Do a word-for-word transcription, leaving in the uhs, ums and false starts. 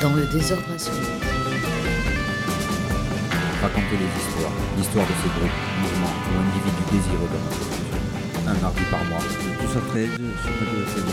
Dans le désordre absolu. Raconter les histoires, l'histoire de ces groupes, mouvements ou individus désireux de notre culture. Un mardi par mois. De douze à treize sur Radio S M.